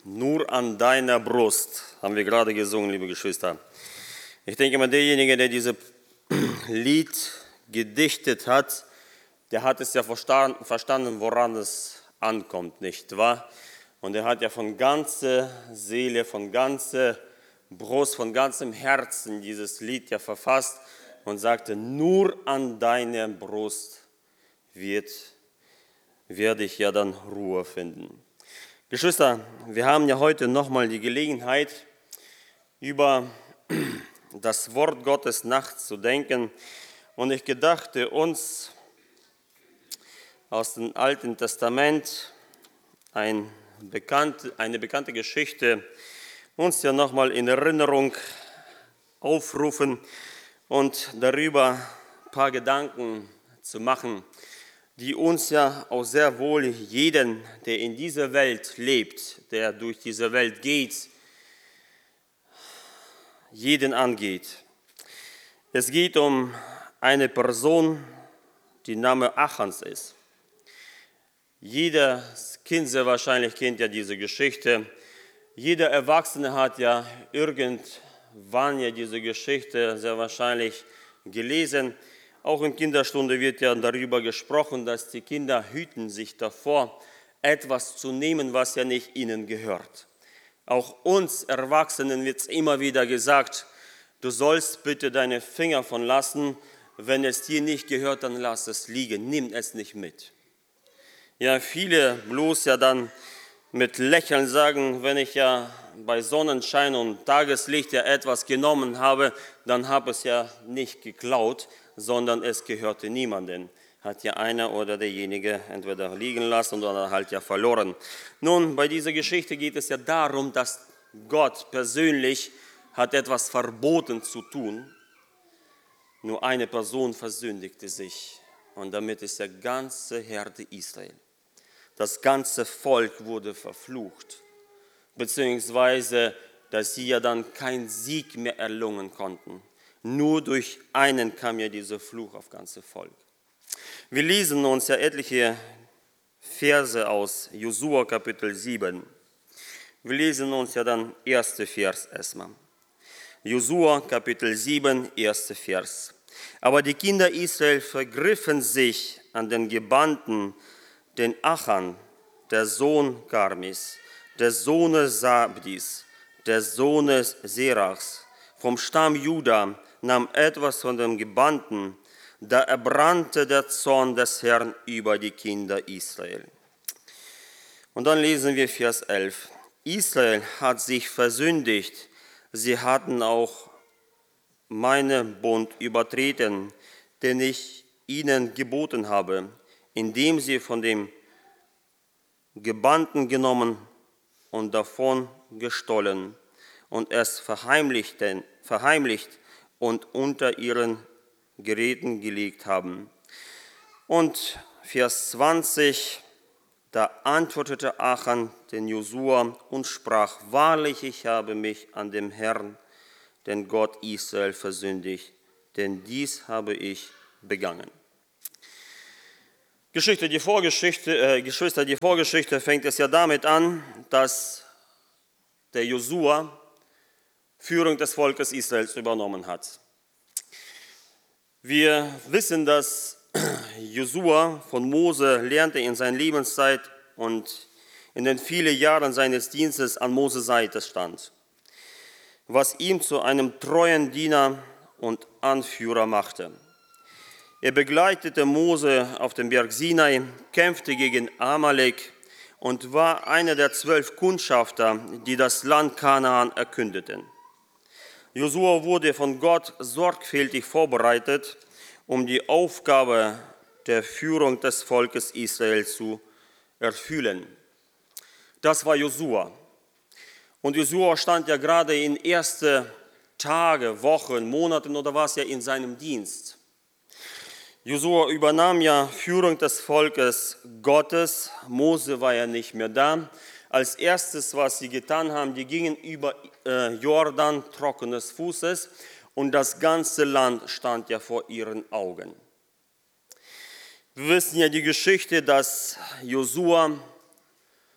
Nur an deiner Brust, haben wir gerade gesungen, liebe Geschwister. Ich denke mal, derjenige, der dieses Lied gedichtet hat, der hat es ja verstanden, woran es ankommt, nicht wahr? Und er hat ja von ganzer Seele, von ganzer Brust, von ganzem Herzen dieses Lied ja verfasst und sagte, nur an deiner Brust werde ich ja dann Ruhe finden. Geschwister, wir haben ja heute nochmal die Gelegenheit, über das Wort Gottes nachzudenken. Und ich gedachte, uns aus dem Alten Testament eine bekannte Geschichte uns ja nochmal in Erinnerung aufrufen und darüber ein paar Gedanken zu machen, die uns ja auch sehr wohl jeden, der in dieser Welt lebt, der durch diese Welt geht, jeden angeht. Es geht um eine Person, die Name Achans ist. Jedes Kind sehr wahrscheinlich kennt ja diese Geschichte. Jeder Erwachsene hat ja irgendwann ja diese Geschichte sehr wahrscheinlich gelesen. Auch in Kinderstunde wird ja darüber gesprochen, dass die Kinder hüten sich davor, etwas zu nehmen, was ja nicht ihnen gehört. Auch uns Erwachsenen wird es immer wieder gesagt, du sollst bitte deine Finger von lassen, wenn es dir nicht gehört, dann lass es liegen, nimm es nicht mit. Ja, viele bloß ja dann mit Lächeln sagen, wenn ich ja bei Sonnenschein und Tageslicht ja etwas genommen habe, dann habe ich es ja nicht geklaut, sondern es gehörte niemandem. Hat ja einer oder derjenige entweder liegen lassen oder halt ja verloren. Nun, bei dieser Geschichte geht es ja darum, dass Gott persönlich hat etwas verboten zu tun. Nur eine Person versündigte sich und damit ist der ganze Herde Israel. Das ganze Volk wurde verflucht, beziehungsweise, dass sie ja dann keinen Sieg mehr erlungen konnten. Nur durch einen kam ja dieser Fluch auf das ganze Volk. Wir lesen uns ja etliche Verse aus Josua Kapitel 7. Wir lesen uns ja dann erste Vers erstmal. Josua Kapitel 7, erste Vers. Aber die Kinder Israel vergriffen sich an den Gebannten, den Achan, der Sohn Karmis, der Sohn Sabdis, der Sohn Serachs, vom Stamm Juda, nahm etwas von dem Gebannten, da erbrannte der Zorn des Herrn über die Kinder Israel. Und dann lesen wir Vers 11. Israel hat sich versündigt, sie hatten auch meinen Bund übertreten, den ich ihnen geboten habe, indem sie von dem Gebannten genommen und davon gestohlen und es verheimlicht und unter ihren Geräten gelegt haben. Und Vers 20, da antwortete Achan den Josua und sprach, wahrlich, ich habe mich an dem Herrn, den Gott Israel, versündigt, denn dies habe ich begangen. Geschwister, die Vorgeschichte fängt es ja damit an, dass der Josua Führung des Volkes Israels übernommen hat. Wir wissen, dass Josua von Mose lernte in seiner Lebenszeit und in den vielen Jahren seines Dienstes an Moses Seite stand, was ihn zu einem treuen Diener und Anführer machte. Er begleitete Mose auf dem Berg Sinai, kämpfte gegen Amalek und war einer der 12 Kundschafter, die das Land Kanaan erkundeten. Josua wurde von Gott sorgfältig vorbereitet, um die Aufgabe der Führung des Volkes Israel zu erfüllen. Das war Josua. Und Josua stand ja gerade in ersten Tagen, Wochen, Monaten oder was ja in seinem Dienst. Josua übernahm ja Führung des Volkes Gottes. Mose war ja nicht mehr da. Als erstes, was sie getan haben, die gingen über Jordan trockenes Fußes und das ganze Land stand ja vor ihren Augen. Wir wissen ja die Geschichte, dass Josua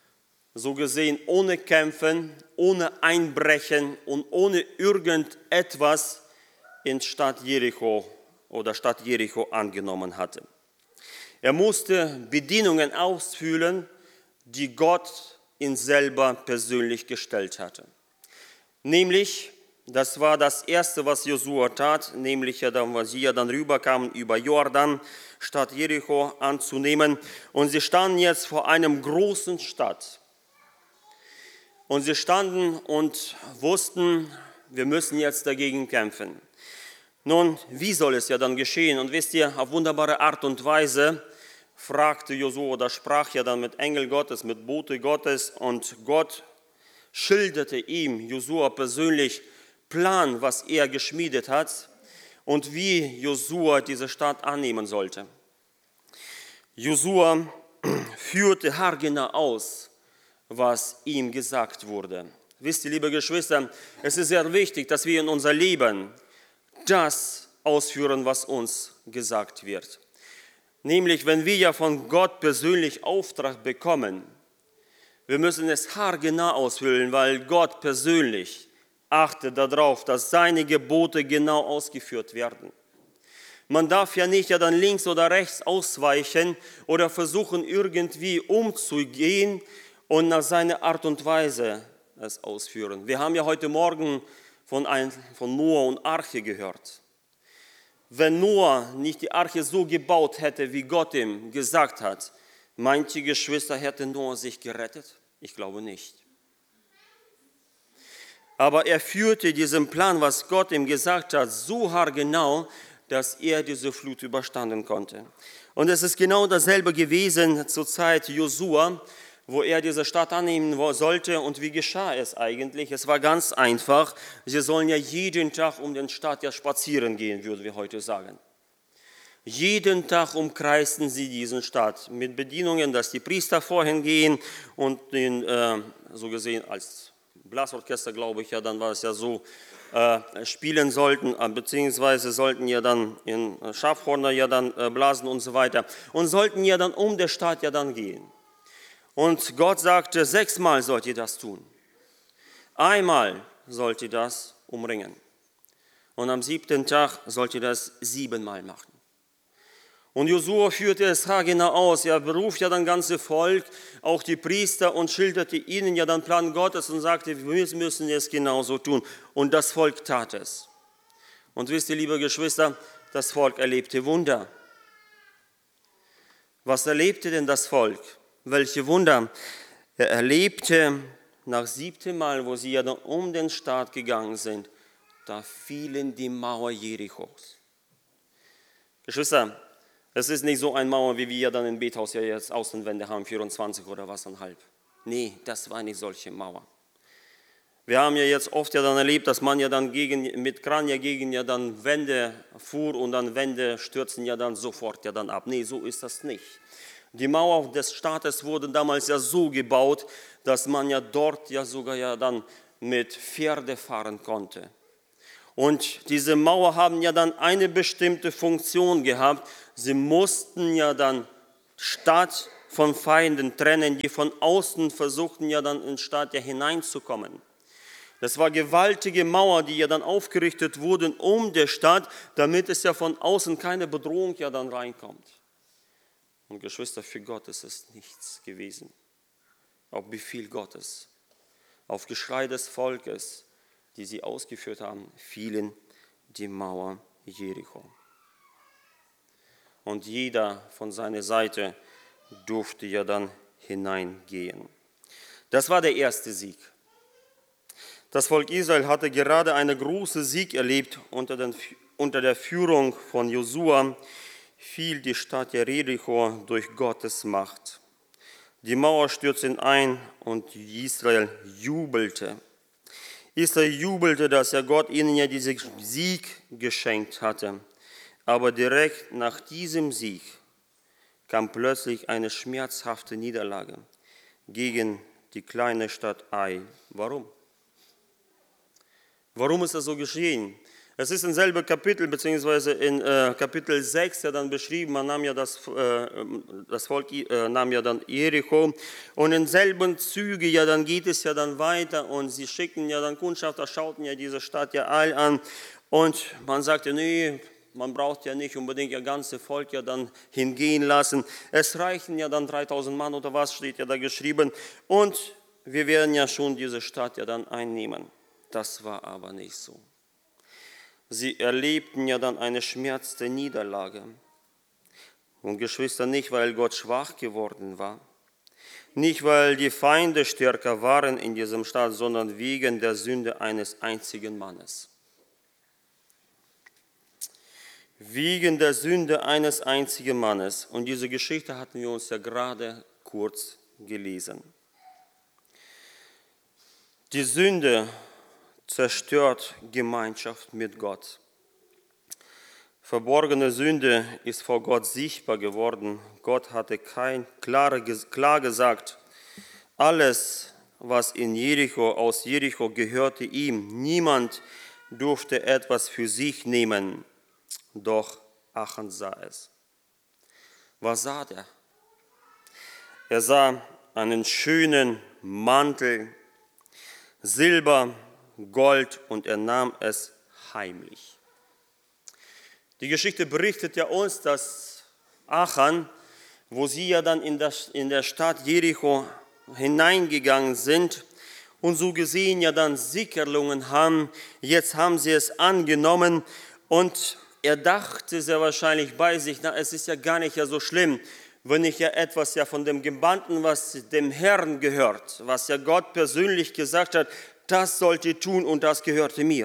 so gesehen ohne Kämpfen, ohne Einbrechen und ohne irgendetwas in Stadt Jericho angenommen hatte. Er musste Bedingungen ausfüllen, die Gott ihn selber persönlich gestellt hatte. Nämlich, das war das Erste, was Josua tat, nämlich, als sie dann rüberkamen über Jordan, Stadt Jericho anzunehmen. Und sie standen jetzt vor einem großen Stadt. Und sie standen und wussten, wir müssen jetzt dagegen kämpfen. Nun, wie soll es ja dann geschehen? Und wisst ihr, auf wunderbare Art und Weise fragte Josua oder sprach ja dann mit Engel Gottes, mit Bote Gottes, und Gott schilderte ihm, Josua persönlich, Plan, was er geschmiedet hat und wie Josua diese Stadt annehmen sollte. Josua führte haargenau aus, was ihm gesagt wurde. Wisst ihr, liebe Geschwister, es ist sehr wichtig, dass wir in unser Leben das ausführen, was uns gesagt wird. Nämlich, wenn wir ja von Gott persönlich Auftrag bekommen, wir müssen es haargenau ausfüllen, weil Gott persönlich achtet darauf, dass seine Gebote genau ausgeführt werden. Man darf ja nicht dann links oder rechts ausweichen oder versuchen irgendwie umzugehen und nach seiner Art und Weise es ausführen. Wir haben ja heute Morgen von Noah und Arche gehört. Wenn Noah nicht die Arche so gebaut hätte, wie Gott ihm gesagt hat, manche Geschwister hätte Noah sich gerettet? Ich glaube nicht. Aber er führte diesen Plan, was Gott ihm gesagt hat, so haargenau, dass er diese Flut überstanden konnte. Und es ist genau dasselbe gewesen zur Zeit Josua, wo er diese Stadt annehmen sollte. Und wie geschah es eigentlich? Es war ganz einfach. Sie sollen ja jeden Tag um den Stadt ja spazieren gehen, würden wir heute sagen. Jeden Tag umkreisten sie diesen Stadt mit Bedienungen, dass die Priester vorhin gehen und den, so gesehen als Blasorchester, glaube ich, ja, dann war es ja so, spielen sollten, beziehungsweise sollten ja dann in Schafhörner ja dann blasen und so weiter und sollten ja dann um der Stadt ja dann gehen. Und Gott sagte, 6-mal sollt ihr das tun. Einmal sollt ihr das umringen. Und am 7. Tag sollt ihr das 7-mal machen. Und Josua führte es haargenau aus. Er beruft ja dann ganze Volk, auch die Priester, und schilderte ihnen ja dann Plan Gottes und sagte, wir müssen es genauso tun. Und das Volk tat es. Und wisst ihr, liebe Geschwister, das Volk erlebte Wunder. Was erlebte denn das Volk? Welche Wunder? Er erlebte nach 7. Mal, wo sie ja dann um den Staat gegangen sind, da fielen die Mauer Jerichos. Geschwister, es ist nicht so eine Mauer, wie wir ja dann in Bethaus ja jetzt Außenwände haben, 24 oder was und halb. Nee, das war nicht solche Mauer. Wir haben ja jetzt oft ja dann erlebt, dass man ja dann mit Kran ja gegen ja dann Wände fuhr und dann Wände stürzen ja dann sofort ja dann ab. Nee, so ist das nicht. Die Mauer des Staates wurde damals ja so gebaut, dass man ja dort ja sogar ja dann mit Pferde fahren konnte. Und diese Mauer haben ja dann eine bestimmte Funktion gehabt. Sie mussten ja dann Stadt von Feinden trennen, die von außen versuchten ja dann in die Stadt ja hineinzukommen. Das war gewaltige Mauer, die ja dann aufgerichtet wurden um die Stadt, damit es ja von außen keine Bedrohung ja dann reinkommt. Und Geschwister, für Gott ist es nichts gewesen. Auf Befehl Gottes, auf Geschrei des Volkes, die sie ausgeführt haben, fielen die Mauer Jericho. Und jeder von seiner Seite durfte ja dann hineingehen. Das war der erste Sieg. Das Volk Israel hatte gerade einen großen Sieg erlebt unter der Führung von Josua, fiel die Stadt Jericho durch Gottes Macht. Die Mauer stürzte ein und Israel jubelte. Israel jubelte, dass ja Gott ihnen ja diesen Sieg geschenkt hatte. Aber direkt nach diesem Sieg kam plötzlich eine schmerzhafte Niederlage gegen die kleine Stadt Ai. Warum? Warum ist das so geschehen? Es ist im selben Kapitel, beziehungsweise in Kapitel 6 ja dann beschrieben, man nahm ja das Volk nahm ja dann Jericho und in selben Züge ja dann geht es ja dann weiter und sie schicken ja dann Kundschafter, schauten ja diese Stadt ja all an und man sagte, nee, man braucht ja nicht unbedingt ihr ganzes Volk ja dann hingehen lassen. Es reichen ja dann 3000 Mann oder was steht ja da geschrieben und wir werden ja schon diese Stadt ja dann einnehmen. Das war aber nicht so. Sie erlebten ja dann eine schmerzende Niederlage. Und Geschwister, nicht weil Gott schwach geworden war, nicht weil die Feinde stärker waren in diesem Staat, sondern wegen der Sünde eines einzigen Mannes. Wegen der Sünde eines einzigen Mannes. Und diese Geschichte hatten wir uns ja gerade kurz gelesen. Die Sünde zerstört Gemeinschaft mit Gott. Verborgene Sünde ist vor Gott sichtbar geworden. Gott hatte klar gesagt, alles, was aus Jericho gehörte ihm. Niemand durfte etwas für sich nehmen. Doch Achan sah es. Was sah er? Er sah einen schönen Mantel, Silber, Gold und er nahm es heimlich. Die Geschichte berichtet ja uns, dass Achan, wo sie ja dann in der Stadt Jericho hineingegangen sind und so gesehen ja dann Sickerungen haben, jetzt haben sie es angenommen und er dachte sehr wahrscheinlich bei sich, na, es ist ja gar nicht ja so schlimm, wenn ich ja etwas ja von dem Gebannten, was dem Herrn gehört, was ja Gott persönlich gesagt hat, das sollt ihr tun und das gehörte mir.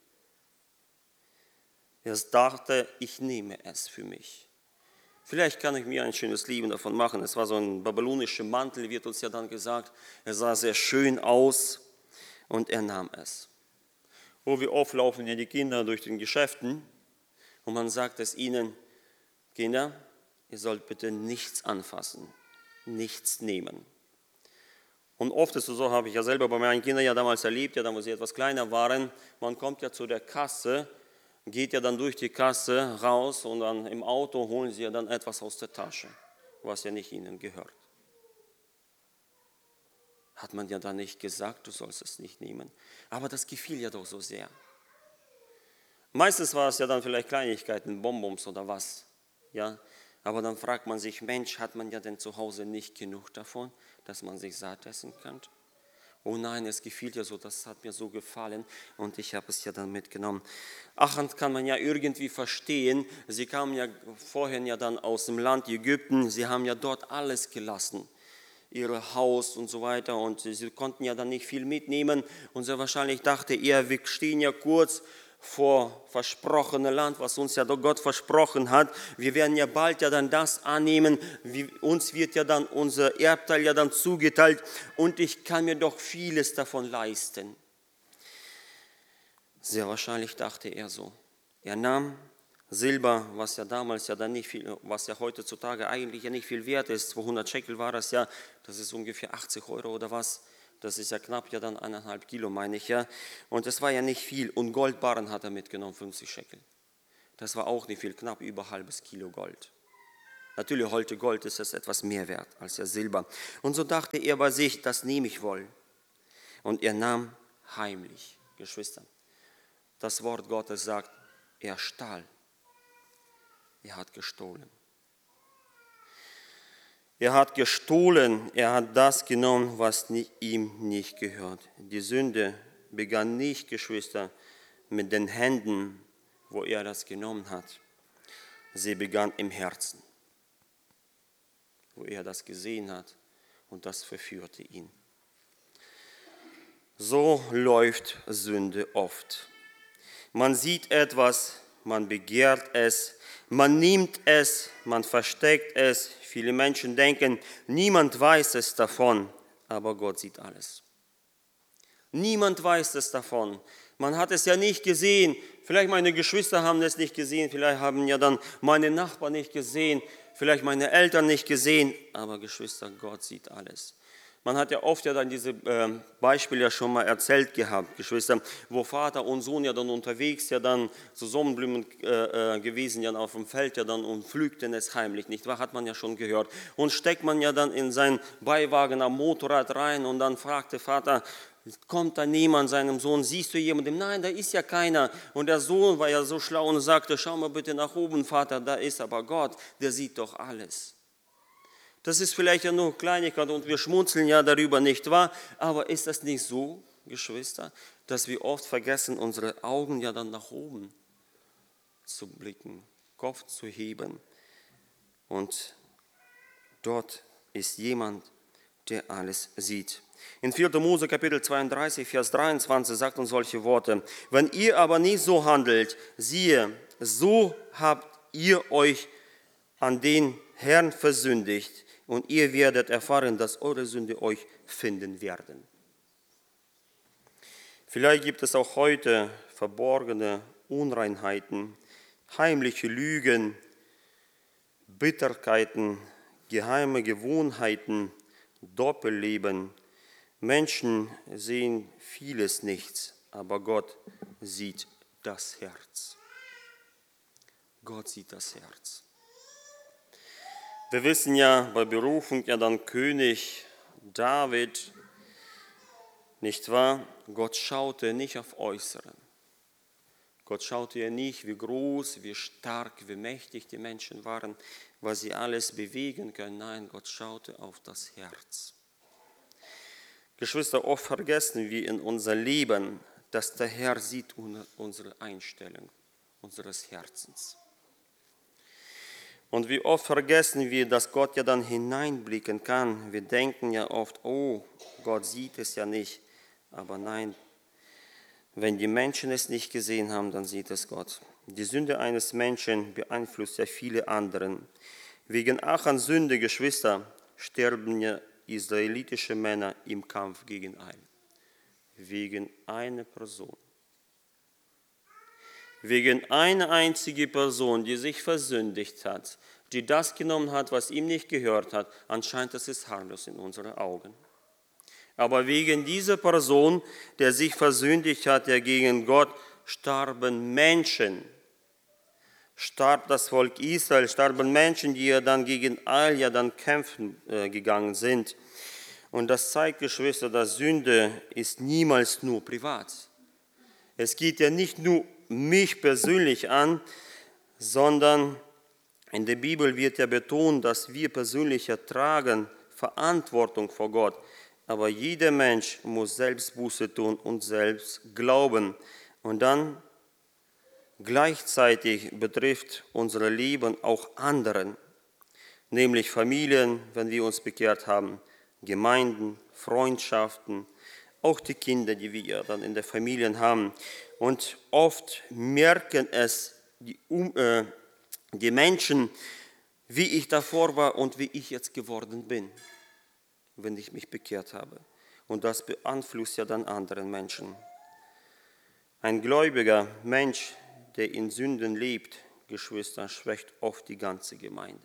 Er dachte, ich nehme es für mich. Vielleicht kann ich mir ein schönes Leben davon machen. Es war so ein babylonischer Mantel, wird uns ja dann gesagt. Er sah sehr schön aus und er nahm es. Oh, wie oft laufen ja die Kinder durch den Geschäften und man sagt es ihnen, Kinder, ihr sollt bitte nichts anfassen, nichts nehmen. Und oft ist es so, habe ich ja selber bei meinen Kindern ja damals erlebt, ja, da wo sie etwas kleiner waren, man kommt ja zu der Kasse, geht ja dann durch die Kasse raus und dann im Auto holen sie ja dann etwas aus der Tasche, was ja nicht ihnen gehört. Hat man ja dann nicht gesagt, du sollst es nicht nehmen. Aber das gefiel ja doch so sehr. Meistens war es ja dann vielleicht Kleinigkeiten, Bonbons oder was, ja. Aber dann fragt man sich, Mensch, hat man ja denn zu Hause nicht genug davon, dass man sich satt essen kann? Oh nein, es gefiel ja so, das hat mir so gefallen und ich habe es ja dann mitgenommen. Achan kann man ja irgendwie verstehen, sie kamen ja vorhin ja dann aus dem Land Ägypten, sie haben ja dort alles gelassen, ihr Haus und so weiter und sie konnten ja dann nicht viel mitnehmen und sehr wahrscheinlich dachte er, wir stehen ja kurz vor versprochene Land, was uns ja Gott versprochen hat. Wir werden ja bald ja dann das annehmen, uns wird ja dann unser Erbteil ja dann zugeteilt und ich kann mir doch vieles davon leisten. Sehr wahrscheinlich dachte er so. Er nahm Silber, was ja damals ja dann nicht viel, was ja heutzutage eigentlich ja nicht viel wert ist, 200 Shekel war das ja, das ist ungefähr 80 Euro oder was. Das ist ja knapp ja dann 1,5 Kilo, meine ich ja. Und das war ja nicht viel. Und Goldbarren hat er mitgenommen, 50 Shekel. Das war auch nicht viel, knapp über ein halbes Kilo Gold. Natürlich, heute Gold ist es etwas mehr wert als ja Silber. Und so dachte er bei sich, das nehme ich wohl. Und er nahm heimlich, Geschwister. Das Wort Gottes sagt, er stahl. Er hat gestohlen. Er hat gestohlen, er hat das genommen, was ihm nicht gehört. Die Sünde begann nicht, Geschwister, mit den Händen, wo er das genommen hat. Sie begann im Herzen, wo er das gesehen hat und das verführte ihn. So läuft Sünde oft. Man sieht etwas, man begehrt es, man nimmt es, man versteckt es. Viele Menschen denken, niemand weiß es davon, aber Gott sieht alles. Niemand weiß es davon. Man hat es ja nicht gesehen. Vielleicht meine Geschwister haben es nicht gesehen, vielleicht haben ja dann meine Nachbarn nicht gesehen, vielleicht meine Eltern nicht gesehen. Aber Geschwister, Gott sieht alles. Man hat ja oft ja dann diese Beispiele ja schon mal erzählt gehabt, Geschwister, wo Vater und Sohn ja dann unterwegs ja dann zu Sonnenblumen gewesen, ja auf dem Feld ja dann und pflügten es heimlich, nicht wahr? Hat man ja schon gehört. Und steckt man ja dann in seinen Beiwagen am Motorrad rein und dann fragte Vater, kommt da niemand seinem Sohn, siehst du jemanden? Nein, da ist ja keiner. Und der Sohn war ja so schlau und sagte, schau mal bitte nach oben, Vater, da ist aber Gott, der sieht doch alles. Das ist vielleicht ja nur Kleinigkeit und wir schmunzeln ja darüber, nicht wahr? Aber ist das nicht so, Geschwister, dass wir oft vergessen, unsere Augen ja dann nach oben zu blicken, Kopf zu heben? Und dort ist jemand, der alles sieht. In 4. Mose Kapitel 32, Vers 23 sagt uns solche Worte. Wenn ihr aber nicht so handelt, siehe, so habt ihr euch an den Herrn versündigt und ihr werdet erfahren, dass eure Sünde euch finden werden. Vielleicht gibt es auch heute verborgene Unreinheiten, heimliche Lügen, Bitterkeiten, geheime Gewohnheiten, Doppelleben. Menschen sehen vieles nicht, aber Gott sieht das Herz. Gott sieht das Herz. Wir wissen ja bei Berufung ja dann König David, nicht wahr? Gott schaute nicht auf Äußeren. Gott schaute ja nicht, wie groß, wie stark, wie mächtig die Menschen waren, was sie alles bewegen können. Nein, Gott schaute auf das Herz. Geschwister, oft vergessen wir in unser Leben, dass der Herr sieht unsere Einstellung unseres Herzens. Und wie oft vergessen wir, dass Gott ja dann hineinblicken kann. Wir denken ja oft, oh, Gott sieht es ja nicht. Aber nein, wenn die Menschen es nicht gesehen haben, dann sieht es Gott. Die Sünde eines Menschen beeinflusst ja viele anderen. Wegen Achans Sünde, Geschwister, sterben ja israelitische Männer im Kampf gegen Ai. Wegen einer Person. Wegen einer einzigen Person, die sich versündigt hat, die das genommen hat, was ihm nicht gehört hat, anscheinend ist es harmlos in unseren Augen. Aber wegen dieser Person, der sich versündigt hat, der gegen Gott, starben Menschen. Starb das Volk Israel, starben Menschen, die ja dann gegen Ai ja dann kämpfen gegangen sind. Und das zeigt, Geschwister, dass Sünde ist niemals nur privat. Es geht ja nicht nur mich persönlich an, sondern in der Bibel wird ja betont, dass wir persönlich tragen Verantwortung vor Gott. Aber jeder Mensch muss selbst Buße tun und selbst glauben. Und dann gleichzeitig betrifft unser Leben auch anderen, nämlich Familien, wenn wir uns bekehrt haben, Gemeinden, Freundschaften, auch die Kinder, die wir dann in der Familie haben. Und oft merken es die Menschen, wie ich davor war und wie ich jetzt geworden bin, wenn ich mich bekehrt habe. Und das beeinflusst ja dann anderen Menschen. Ein gläubiger Mensch, der in Sünden lebt, Geschwister, schwächt oft die ganze Gemeinde.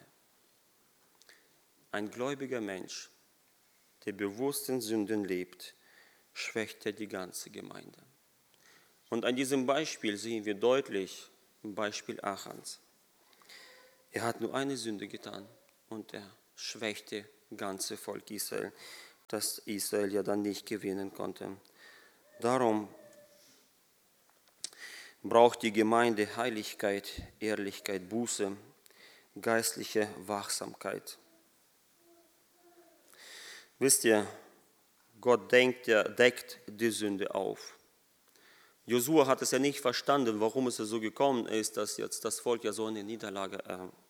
Ein gläubiger Mensch, der bewusst in Sünden lebt, schwächt ja die ganze Gemeinde. Und an diesem Beispiel sehen wir deutlich, im Beispiel Achans. Er hat nur eine Sünde getan und er schwächte das ganze Volk Israel, das Israel ja dann nicht gewinnen konnte. Darum braucht die Gemeinde Heiligkeit, Ehrlichkeit, Buße, geistliche Wachsamkeit. Wisst ihr, Gott deckt die Sünde auf. Josua hat es ja nicht verstanden, warum es so gekommen ist, dass jetzt das Volk ja so eine Niederlage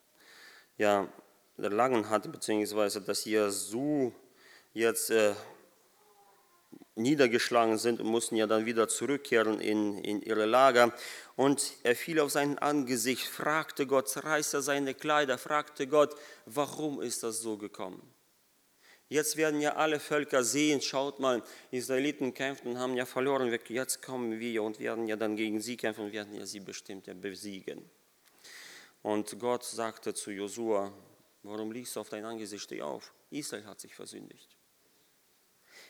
erlangen hat, beziehungsweise dass sie so jetzt niedergeschlagen sind und mussten ja dann wieder zurückkehren in ihre Lager. Und er fiel auf sein Angesicht, fragte Gott, zerreißte seine Kleider, fragte Gott, warum ist das so gekommen? Jetzt werden ja alle Völker sehen, schaut mal, Israeliten kämpfen und haben ja verloren, jetzt kommen wir und werden ja dann gegen sie kämpfen und werden ja sie bestimmt ja besiegen. Und Gott sagte zu Josua, warum liegst du auf dein Angesicht, steh auf, Israel hat sich versündigt.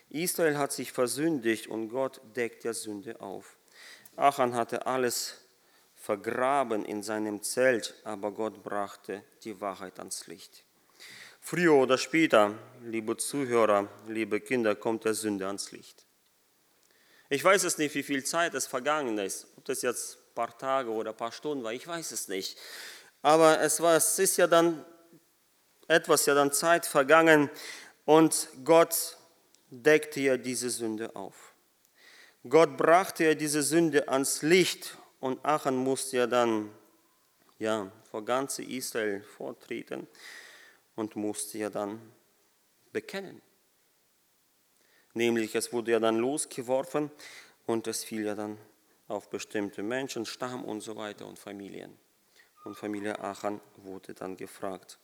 Israel hat sich versündigt und Gott deckt der Sünde auf. Achan hatte alles vergraben in seinem Zelt, aber Gott brachte die Wahrheit ans Licht. Früher oder später, liebe Zuhörer, liebe Kinder, kommt der Sünde ans Licht. Ich weiß es nicht, wie viel Zeit es vergangen ist, ob das jetzt ein paar Tage oder ein paar Stunden war, ich weiß es nicht. Aber es ist ja dann Zeit vergangen und Gott deckte ja diese Sünde auf. Gott brachte ja diese Sünde ans Licht und Achan musste ja dann vor ganz Israel vortreten und musste ja dann bekennen. Nämlich, es wurde ja dann losgeworfen und es fiel ja dann auf bestimmte Menschen, Stamm und so weiter und Familien. Und Familie Achan wurde dann gefragt.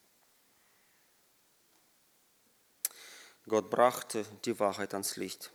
Gott brachte die Wahrheit ans Licht.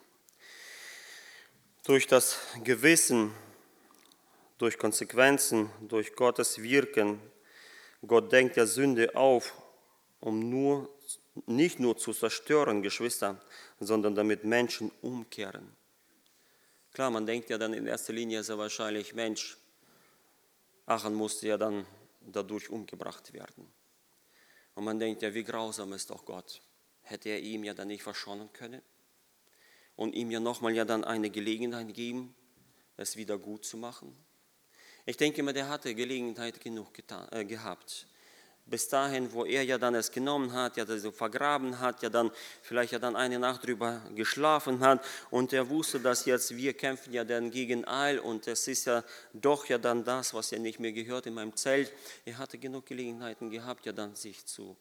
Durch das Gewissen, durch Konsequenzen, durch Gottes Wirken, Gott denkt der Sünde auf, um nicht nur zu zerstören, Geschwister, sondern damit Menschen umkehren. Klar, man denkt ja dann in erster Linie sehr wahrscheinlich, Mensch, Achan musste ja dann dadurch umgebracht werden. Und man denkt ja, wie grausam ist doch Gott. Hätte er ihm ja dann nicht verschonen können und ihm ja nochmal ja dann eine Gelegenheit geben, es wieder gut zu machen? Ich denke mal, der hatte Gelegenheit genug gehabt. Bis dahin, wo er ja dann es genommen hat, ja das so vergraben hat, ja dann vielleicht ja dann eine Nacht drüber geschlafen hat und er wusste, dass jetzt wir kämpfen ja dann gegen Eil und es ist ja doch ja dann das, was ja nicht mehr gehört in meinem Zelt. Er hatte genug Gelegenheiten gehabt, ja dann sich zu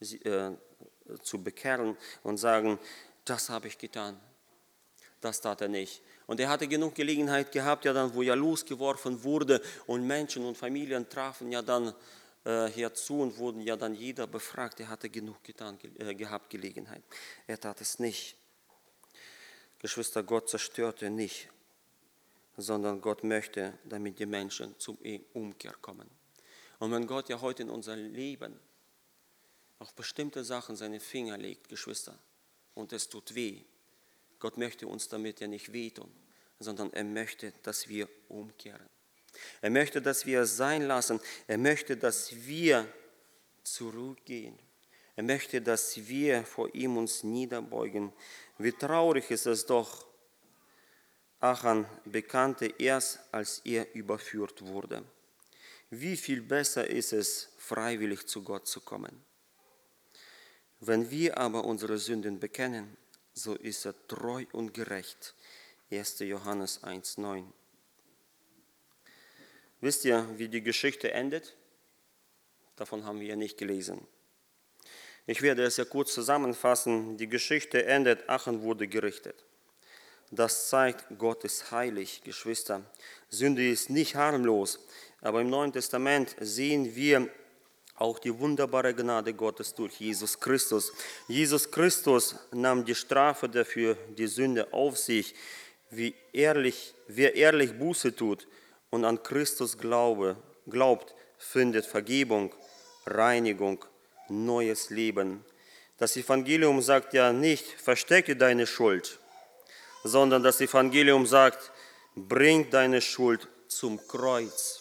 bekehren und sagen, das habe ich getan, das tat er nicht. Und er hatte genug Gelegenheit gehabt, ja dann, wo ja losgeworfen wurde und Menschen und Familien trafen ja dann herzu und wurden ja dann jeder befragt. Er hatte genug gehabt Gelegenheit. Er tat es nicht. Geschwister, Gott zerstörte nicht, sondern Gott möchte, damit die Menschen zum Umkehr kommen. Und wenn Gott ja heute in unser Leben auf bestimmte Sachen seine Finger legt, Geschwister, und es tut weh, Gott möchte uns damit ja nicht wehtun, sondern er möchte, dass wir umkehren. Er möchte, dass wir es sein lassen. Er möchte, dass wir zurückgehen. Er möchte, dass wir vor ihm uns niederbeugen. Wie traurig ist es doch, Achan bekannte erst, als er überführt wurde. Wie viel besser ist es, freiwillig zu Gott zu kommen. Wenn wir aber unsere Sünden bekennen, so ist er treu und gerecht. 1. Johannes 1,9. Wisst ihr, wie die Geschichte endet? Davon haben wir ja nicht gelesen. Ich werde es ja kurz zusammenfassen. Die Geschichte endet, Achan wurde gerichtet. Das zeigt, Gott ist heilig, Geschwister. Sünde ist nicht harmlos. Aber im Neuen Testament sehen wir auch die wunderbare Gnade Gottes durch Jesus Christus. Jesus Christus nahm die Strafe dafür, die Sünde auf sich. Wer ehrlich Buße tut und an Christus glaubt, findet Vergebung, Reinigung, neues Leben. Das Evangelium sagt ja nicht, verstecke deine Schuld, sondern das Evangelium sagt, bring deine Schuld zum Kreuz.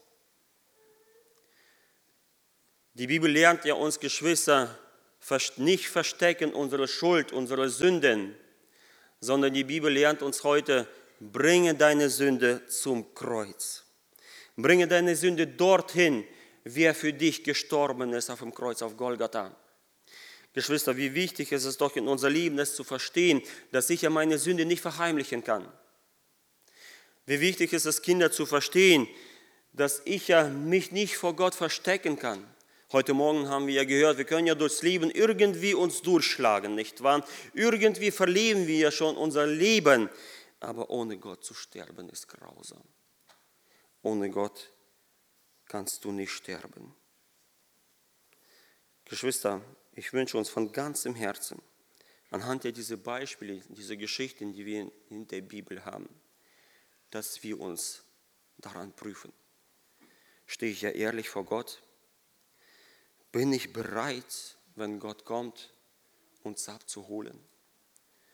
Die Bibel lernt ja uns, Geschwister, nicht verstecken unsere Schuld, unsere Sünden, sondern die Bibel lernt uns heute, bringe deine Sünde zum Kreuz. Bringe deine Sünde dorthin, wer für dich gestorben ist auf dem Kreuz, auf Golgatha. Geschwister, wie wichtig ist es doch in unser Leben, das zu verstehen, dass ich ja meine Sünde nicht verheimlichen kann. Wie wichtig ist es, Kinder zu verstehen, dass ich ja mich nicht vor Gott verstecken kann. Heute Morgen haben wir ja gehört, wir können ja durchs Leben irgendwie uns durchschlagen, nicht wahr? Irgendwie verleben wir ja schon unser Leben, aber ohne Gott zu sterben ist grausam. Ohne Gott kannst du nicht sterben. Geschwister, ich wünsche uns von ganzem Herzen, anhand dieser Beispiele, dieser Geschichten, die wir in der Bibel haben, dass wir uns daran prüfen. Stehe ich ja ehrlich vor Gott? Bin ich bereit, wenn Gott kommt, uns abzuholen?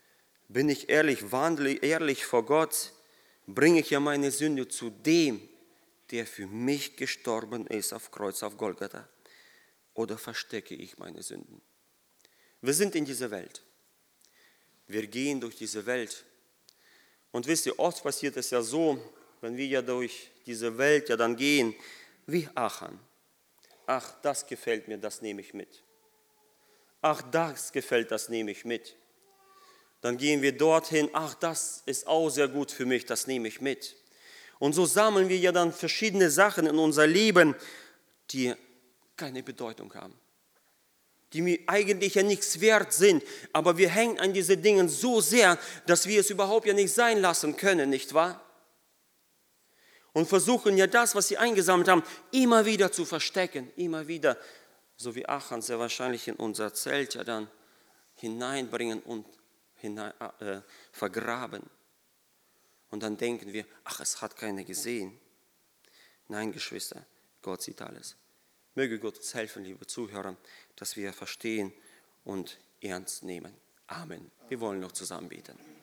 bin ich ehrlich, wandle ehrlich vor Gott, bringe ich ja meine Sünde zu dem, der für mich gestorben ist auf Kreuz, auf Golgatha, oder verstecke ich meine Sünden? Wir sind in dieser Welt. Wir gehen durch diese Welt. Und wisst ihr, oft passiert es ja so, wenn wir ja durch diese Welt ja dann gehen, wie Achan. Ach, das gefällt mir, das nehme ich mit. Ach, das gefällt, das nehme ich mit. Dann gehen wir dorthin, ach, das ist auch sehr gut für mich, das nehme ich mit. Und so sammeln wir ja dann verschiedene Sachen in unser Leben, die keine Bedeutung haben, die mir eigentlich ja nichts wert sind, aber wir hängen an diese Dinge so sehr, dass wir es überhaupt ja nicht sein lassen können, nicht wahr? Und versuchen ja das, was sie eingesammelt haben, immer wieder zu verstecken, immer wieder, so wie Achan sehr wahrscheinlich in unser Zelt ja dann hineinbringen und vergraben. Und dann denken wir, ach, es hat keiner gesehen. Nein, Geschwister, Gott sieht alles. Möge Gott uns helfen, liebe Zuhörer, dass wir verstehen und ernst nehmen. Amen. Wir wollen noch zusammen beten.